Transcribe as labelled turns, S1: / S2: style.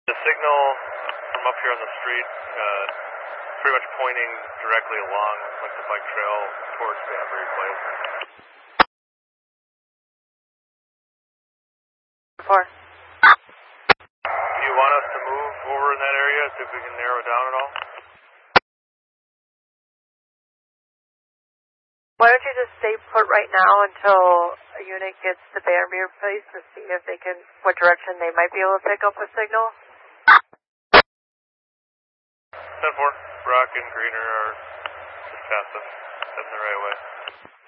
S1: The signal from up here on the street, pretty much pointing directly along like the bike trail towards Banbury Place.
S2: 4.
S1: Do you want us to move over in that area, see if we can narrow it down at all?
S2: Why don't you just stay put right now until a unit gets to Banbury Place to see if they can, what direction they might be able to pick up a signal?
S1: 10-4, Brock and Greener are just past us, heading the right way.